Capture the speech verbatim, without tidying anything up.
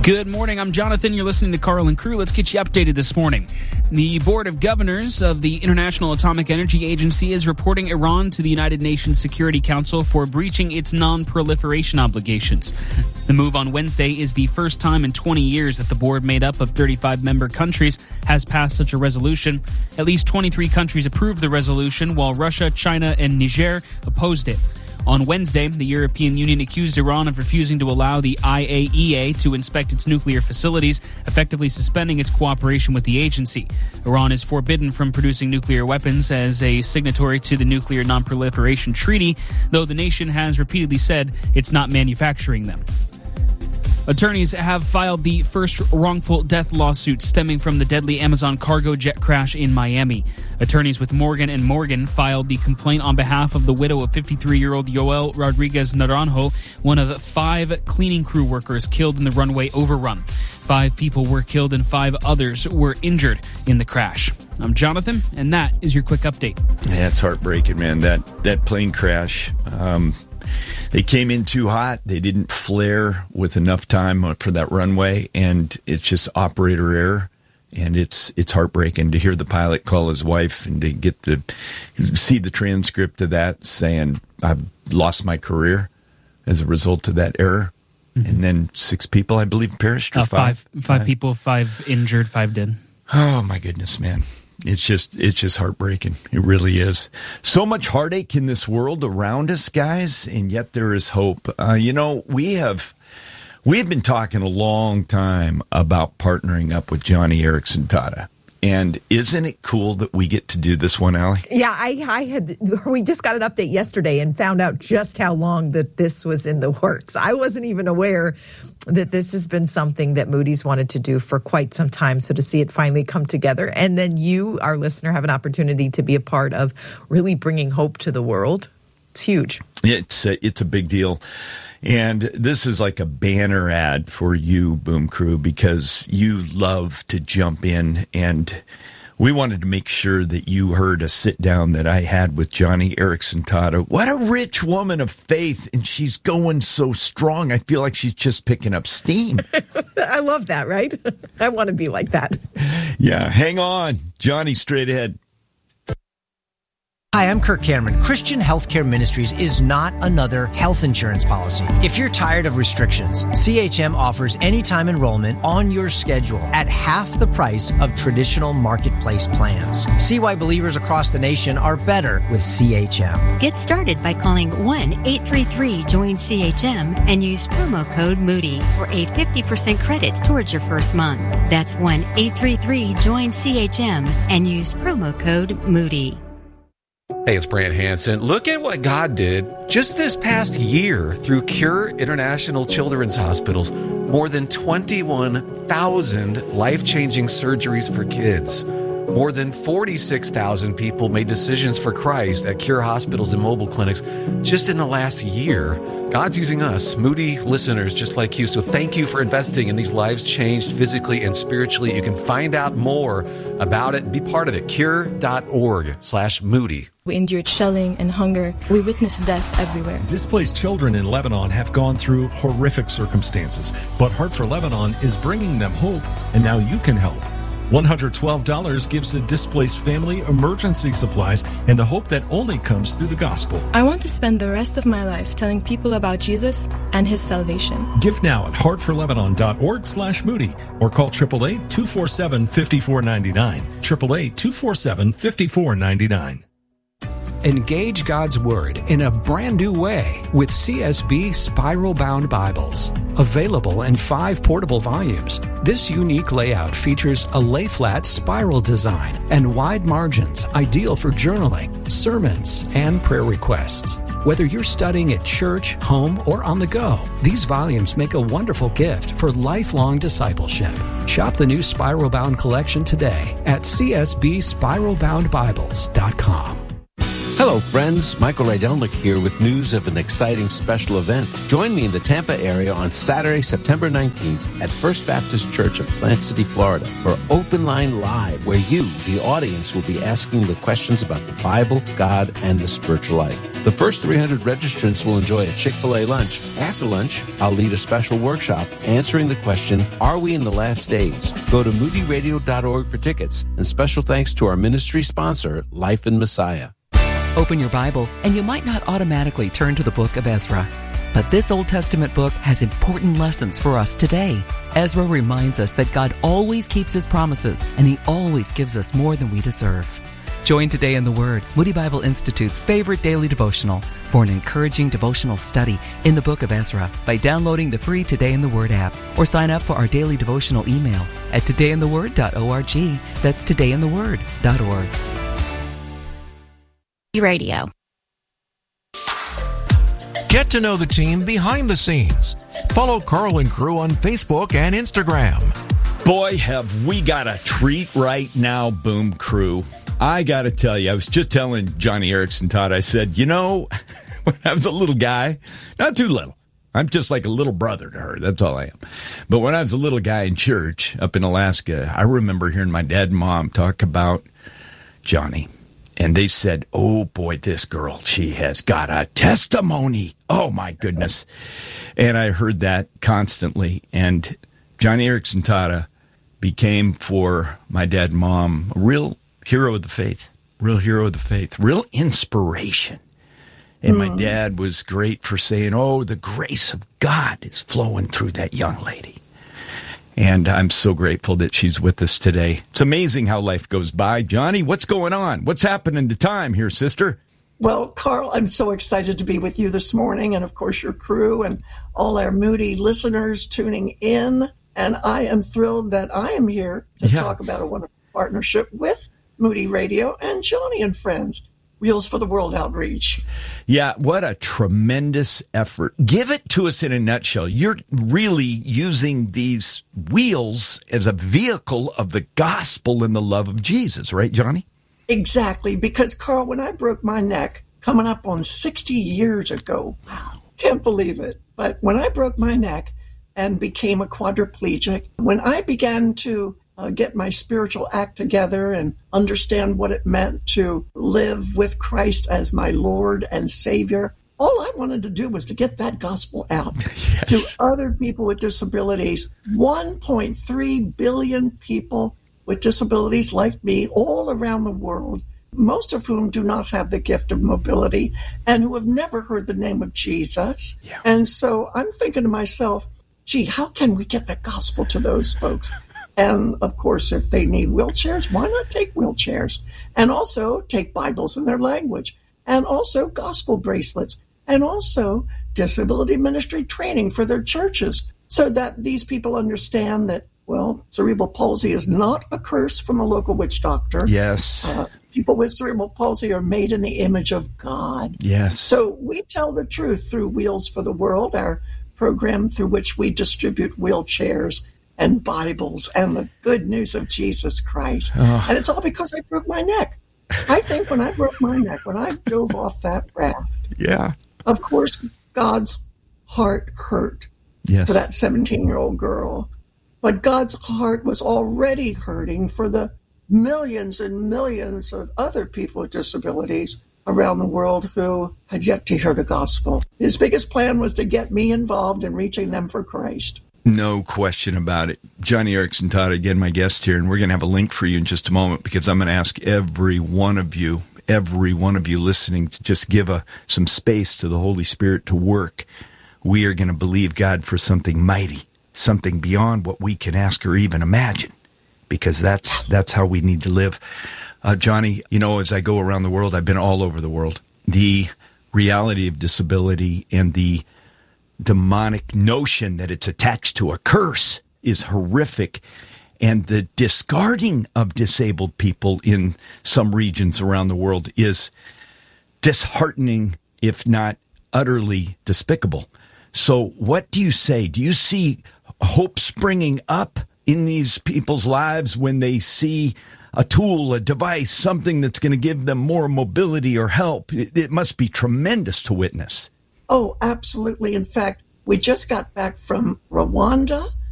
Good morning, I'm Jonathan. You're listening to Carl and Crew. Let's get you updated this morning. The Board of Governors of the International Atomic Energy Agency is reporting Iran to the United Nations Security Council for breaching its non-proliferation obligations. The move on Wednesday is the first time in twenty years that the board, made up of thirty-five member countries, has passed such a resolution. At least twenty-three countries approved the resolution, while Russia, China, and Niger opposed it. On Wednesday, the European Union accused Iran of refusing to allow the I A E A to inspect its nuclear facilities, effectively suspending its cooperation with the agency. Iran is forbidden from producing nuclear weapons as a signatory to the Nuclear Non-Proliferation Treaty, though the nation has repeatedly said it's not manufacturing them. Attorneys have filed the first wrongful death lawsuit stemming from the deadly Amazon cargo jet crash in Miami. Attorneys with Morgan and Morgan filed the complaint on behalf of the widow of fifty-three-year-old Yoel Rodriguez Naranjo, one of five cleaning crew workers killed in the runway overrun. Five people were killed and five others were injured in the crash. I'm Jonathan, and that is your quick update. Yeah, it's heartbreaking, man. That that plane crash. Um, They came in too hot. They didn't flare with enough time for that runway, and it's just operator error. And it's it's heartbreaking to hear the pilot call his wife and to get the see the transcript of that saying, "I've lost my career as a result of that error." Mm-hmm. And then six people, I believe, perished. Or uh, five, five, five people, five injured, five dead. Oh my goodness, man. It's just it's just heartbreaking. It really is. So much heartache in this world around us, guys, and yet there is hope. Uh, you know, we have we've been talking a long time about partnering up with Joni Eareckson Tada. And isn't it cool that we get to do this one, Allie? Yeah, I, I had. We just got an update yesterday and found out just how long that this was in the works. I wasn't even aware that this has been something that Moody's wanted to do for quite some time. So to see it finally come together, and then you, our listener, have an opportunity to be a part of really bringing hope to the world. It's huge. It's a, it's a big deal. And this is like a banner ad for you, Boom Crew, because you love to jump in. And we wanted to make sure that you heard a sit down that I had with Joni Eareckson Tada. What a rich woman of faith. And she's going so strong. I feel like she's just picking up steam. I love that, right? I want to be like that. Yeah, hang on. Johnny, straight ahead. Hi, I'm Kirk Cameron. Christian Healthcare Ministries is not another health insurance policy. If you're tired of restrictions, C H M offers anytime enrollment on your schedule at half the price of traditional marketplace plans. See why believers across the nation are better with C H M. Get started by calling one eight three three join C H M and use promo code Moody for a fifty percent credit towards your first month. That's one eight three three join C H M and use promo code Moody. Hey, it's Brant Hansen. Look at what God did just this past year through Cure International Children's Hospitals. More than twenty-one thousand life-changing surgeries for kids. More than forty-six thousand people made decisions for Christ at Cure hospitals and mobile clinics just in the last year. God's using us, Moody listeners just like you. So thank you for investing in these lives changed physically and spiritually. You can find out more about it. Be part of it. Cure.org slash Moody. We endured shelling and hunger. We witnessed death everywhere. Displaced children in Lebanon have gone through horrific circumstances, but Heart for Lebanon is bringing them hope, and now you can help. one hundred twelve dollars gives a displaced family emergency supplies and the hope that only comes through the gospel. I want to spend the rest of my life telling people about Jesus and his salvation. Give now at heartforlebanon.org slash Moody or call eight eight eight, two four seven, five four nine nine. eight eight eight, two four seven, five four nine nine. Engage God's Word in a brand new way with C S B Spiral Bound Bibles. Available in five portable volumes, this unique layout features a lay-flat spiral design and wide margins, ideal for journaling, sermons, and prayer requests. Whether you're studying at church, home, or on the go, these volumes make a wonderful gift for lifelong discipleship. Shop the new Spiral Bound collection today at c s b spiral bound bibles dot com. Hello, Hello, friends. Michael Rydelnik here with news of an exciting special event. Join me in the Tampa area on Saturday, September nineteenth at First Baptist Church of Plant City, Florida for Open Line Live, where you, the audience, will be asking the questions about the Bible, God, and the spiritual life. The first three hundred registrants will enjoy a Chick-fil-A lunch. After lunch, I'll lead a special workshop answering the question, are we in the last days? Go to moody radio dot org for tickets. And special thanks to our ministry sponsor, Life in Messiah. Open your Bible, and you might not automatically turn to the book of Ezra. But this Old Testament book has important lessons for us today. Ezra reminds us that God always keeps His promises, and He always gives us more than we deserve. Join Today in the Word, Moody Bible Institute's favorite daily devotional, for an encouraging devotional study in the book of Ezra by downloading the free Today in the Word app, or sign up for our daily devotional email at today in the word dot org. That's today in the word dot org. Radio. Get to know the team behind the scenes. Follow Carl and Crew on Facebook and Instagram. Boy, have we got a treat right now, Boom Crew. I got to tell you, I was just telling Johnny Erickson Todd, I said, you know, when I was a little guy, not too little, I'm just like a little brother to her. That's all I am. But when I was a little guy in church up in Alaska, I remember hearing my dad and mom talk about Johnny. And they said, oh, boy, this girl, she has got a testimony. Oh, my goodness. And I heard that constantly. And Johnny Erickson Tada became, for my dad and mom, a real hero of the faith, real hero of the faith, real inspiration. And my dad was great for saying, oh, the grace of God is flowing through that young lady. And I'm so grateful that she's with us today. It's amazing how life goes by. Johnny, what's going on? What's happening to time here, sister? Well, Carl, I'm so excited to be with you this morning, and of course your crew and all our Moody listeners tuning in. And I am thrilled that I am here to yeah. talk about a wonderful partnership with Moody Radio and Johnny and Friends, Wheels for the World Outreach. Yeah, what a tremendous effort. Give it to us in a nutshell. You're really using these wheels as a vehicle of the gospel and the love of Jesus, right, Johnny? Exactly, because, Carl, when I broke my neck, coming up on sixty years ago, wow, can't believe it, but when I broke my neck and became a quadriplegic, when I began to Uh, get my spiritual act together and understand what it meant to live with Christ as my Lord and Savior. All I wanted to do was to get that gospel out yes. to other people with disabilities. one point three billion people with disabilities like me all around the world, most of whom do not have the gift of mobility and who have never heard the name of Jesus. Yeah. And so I'm thinking to myself, gee, how can we get the gospel to those folks? And, of course, if they need wheelchairs, why not take wheelchairs? And also take Bibles in their language. And also gospel bracelets. And also disability ministry training for their churches so that these people understand that, well, cerebral palsy is not a curse from a local witch doctor. Yes. Uh, people with cerebral palsy are made in the image of God. Yes. So we tell the truth through Wheels for the World, our program through which we distribute wheelchairs and Bibles and the good news of Jesus Christ. Oh. And it's all because I broke my neck. I think when I broke my neck, when I dove off that raft, yeah, of course, God's heart hurt yes. for that seventeen-year-old girl. But God's heart was already hurting for the millions and millions of other people with disabilities around the world who had yet to hear the gospel. His biggest plan was to get me involved in reaching them for Christ. No question about it. Johnny Erickson Todd, again, my guest here, and we're going to have a link for you in just a moment because I'm going to ask every one of you, every one of you listening to just give a, some space to the Holy Spirit to work. We are going to believe God for something mighty, something beyond what we can ask or even imagine, because that's that's how we need to live. Uh, Johnny, you know, as I go around the world, I've been all over the world. The reality of disability and the demonic notion that it's attached to a curse is horrific. And the discarding of disabled people in some regions around the world is disheartening, if not utterly despicable. So what do you say? Do you see hope springing up in these people's lives when they see a tool, a device, something that's going to give them more mobility or help. It, it must be tremendous to witness. Oh, absolutely. In fact, we just got back from Rwanda,